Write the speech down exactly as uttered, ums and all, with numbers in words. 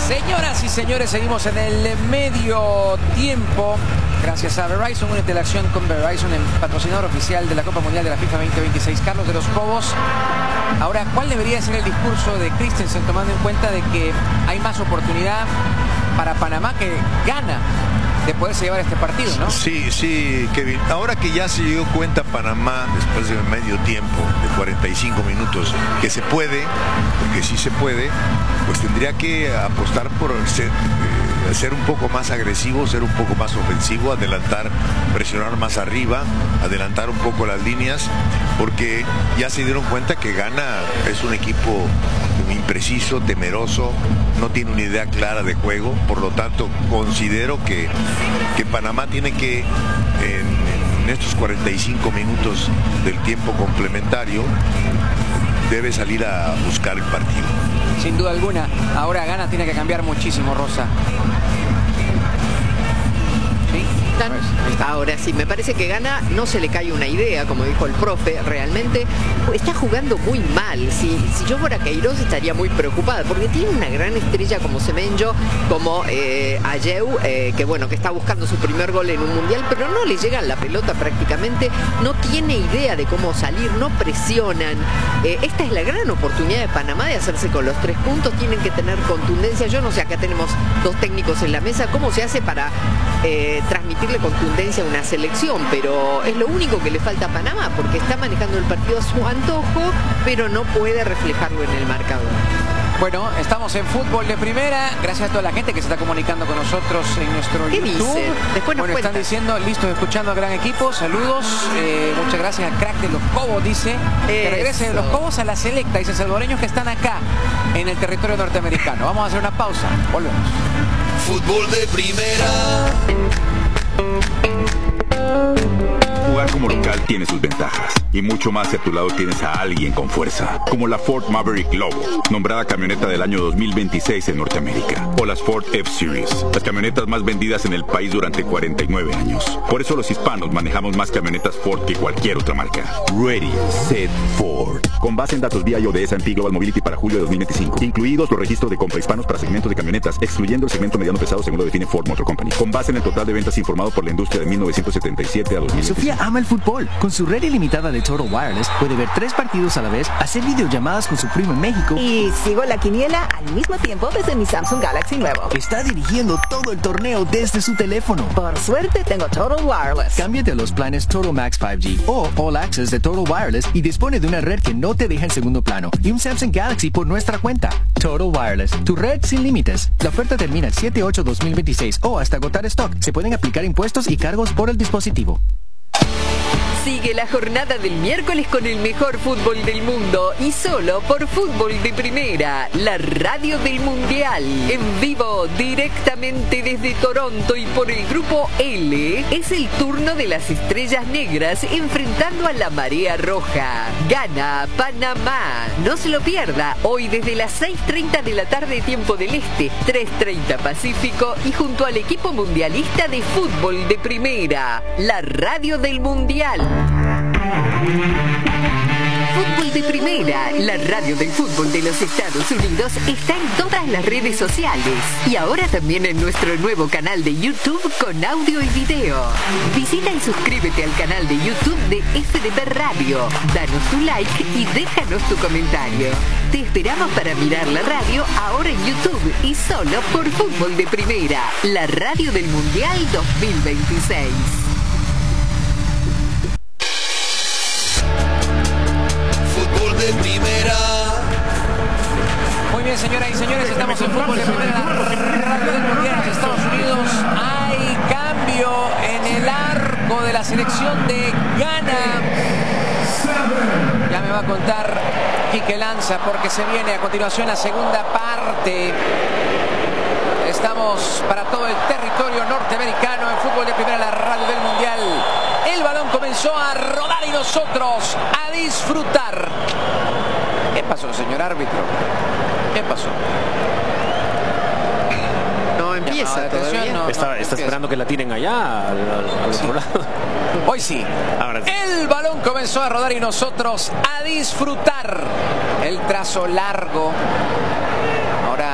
Señoras y señores, seguimos en el medio tiempo. Gracias a Verizon, únete a la acción con Verizon, el patrocinador oficial de la Copa Mundial de la FIFA veinte veintiséis. Carlos de los Cobos. Ahora, ¿cuál debería ser el discurso de Christensen, tomando en cuenta de que hay más oportunidad para Panamá que gana de poderse llevar este partido, ¿no? Sí, sí, Kevin. Ahora que ya se dio cuenta Panamá, después de medio tiempo, de cuarenta y cinco minutos, que se puede, porque sí se puede, pues tendría que apostar por ser, eh, ser un poco más agresivo, ser un poco más ofensivo, adelantar, presionar más arriba, adelantar un poco las líneas, porque ya se dieron cuenta que Ghana es un equipo impreciso, temeroso, no tiene una idea clara de juego. Por lo tanto, considero que, que Panamá tiene que en, en estos cuarenta y cinco minutos del tiempo complementario debe salir a buscar el partido. Sin duda alguna. Ahora Ghana tiene que cambiar muchísimo, Rosa. Ahora sí, me parece que Ghana no se le cae una idea, como dijo el profe, realmente está jugando muy mal. Si, si yo fuera Queiroz estaría muy preocupada, porque tiene una gran estrella como Semenyo, como eh, Ayew, eh, que bueno, que está buscando su primer gol en un mundial, pero no le llegan la pelota prácticamente, no tiene idea de cómo salir, no presionan. Eh, esta es la gran oportunidad de Panamá de hacerse con los tres puntos, tienen que tener contundencia. Yo no sé, acá tenemos dos técnicos en la mesa, ¿cómo se hace para eh, transmitirle contundencia a una selección? Pero es lo único que le falta a Panamá, porque está manejando el partido a su antojo, pero no puede reflejarlo en el marcador. Bueno, estamos en Fútbol de Primera. Gracias a toda la gente que se está comunicando con nosotros en nuestro ¿Qué YouTube. dice? Después nos bueno, cuenta. Están diciendo, listos, escuchando al gran equipo. Saludos. Eh, muchas gracias a Crack de los Cobos, dice. Que regrese de los Cobos a la selecta. Dice, salvadoreños que están acá en el territorio norteamericano. Vamos a hacer una pausa. Volvemos. Fútbol de Primera. Jugar como local tiene sus ventajas, y mucho más si a tu lado tienes a alguien con fuerza, como la Ford Maverick Lobo, nombrada camioneta del año dos mil veintiséis en Norteamérica, o las Ford F-Series, las camionetas más vendidas en el país durante cuarenta y nueve años. Por eso los hispanos manejamos más camionetas Ford que cualquier otra marca. Ready, Set, Ford. Con base en datos vía I O de S and P Global Mobility para julio de dos mil veinticinco, incluidos los registros de compra hispanos para segmentos de camionetas, excluyendo el segmento mediano pesado según lo define Ford Motor Company. Con base en el total de ventas informado por la industria de mil novecientos setenta y siete a dos mil veinticinco. Sofía ama el fútbol. Con su red ilimitada de Total Wireless puede ver tres partidos a la vez, hacer videollamadas con su primo en México y sigo la quiniela al mismo tiempo desde mi Samsung Galaxy nuevo. Está dirigiendo todo el torneo desde su teléfono. Por suerte tengo Total Wireless. Cámbiate a los planes Total Max cinco G o All Access de Total Wireless y dispone de una red que no te deja en segundo plano y un Samsung Galaxy por nuestra cuenta. Total Wireless, tu red sin límites. La oferta termina el siete ocho dos mil veintiséis o hasta agotar stock. Se pueden aplicar impuestos y cargos por el dispositivo. Sigue la jornada del miércoles con el mejor fútbol del mundo y solo por Fútbol de Primera, la radio del Mundial. En vivo, directamente desde Toronto y por el Grupo L, es el turno de las Estrellas Negras enfrentando a la Marea Roja. Gana Panamá. No se lo pierda, hoy desde las seis treinta de la tarde tiempo del Este, tres treinta Pacífico y junto al equipo mundialista de Fútbol de Primera, la radio del Mundial. Fútbol de Primera, la radio del fútbol de los Estados Unidos, está en todas las redes sociales y ahora también en nuestro nuevo canal de YouTube con audio y video. Visita y suscríbete al canal de YouTube de F D P Radio, danos tu like y déjanos tu comentario. Te esperamos para mirar la radio ahora en YouTube y solo por Fútbol de Primera, la radio del Mundial dos mil veintiséis. De Primera. Muy bien, señoras y señores, estamos en Fútbol de Primera, la radio del Mundial de Estados Unidos. Hay cambio en el arco de la selección de Ghana. Ya me va a contar Quique Lanza porque se viene a continuación la segunda parte. Estamos para todo el territorio norteamericano en Fútbol de Primera, la radio del Mundial. El balón comenzó a rodar y nosotros a disfrutar. ¿Qué pasó, señor árbitro? ¿Qué pasó? No empieza todavía. No, está, no, está empieza. Esperando que la tiren allá, al, al sí. otro lado. Hoy sí. Ahora sí. El balón comenzó a rodar y nosotros a disfrutar. El trazo largo